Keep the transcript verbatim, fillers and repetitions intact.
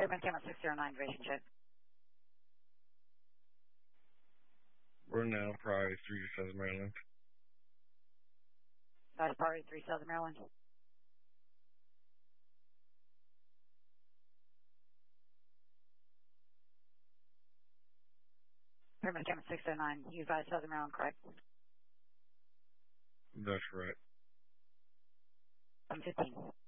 Pyramid Camera six zero nine, duration check. We're now probably three to seven Maryland. That's probably three Southern Maryland. Pyramid Camera six zero nine, you advise Southern Maryland, correct? That's right. I'm fifteen.